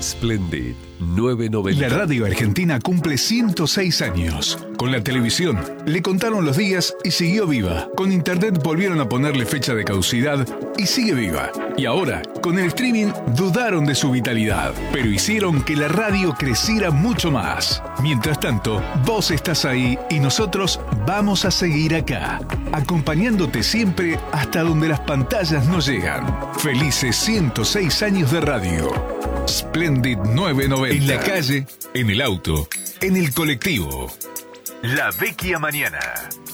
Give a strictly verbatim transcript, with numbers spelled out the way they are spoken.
Splendid novecientos noventa. La radio argentina cumple ciento seis años. Con la televisión le contaron los días y siguió viva. Con internet volvieron a ponerle fecha de caducidad y sigue viva. Y ahora, con el streaming, dudaron de su vitalidad, pero hicieron que la radio creciera mucho más. Mientras tanto, vos estás ahí y nosotros vamos a seguir acá, acompañándote siempre hasta donde las pantallas no llegan. Felices ciento seis años de radio. Splendid novecientos noventa. En la calle, en el auto, en el colectivo. La Vecchia Mañana.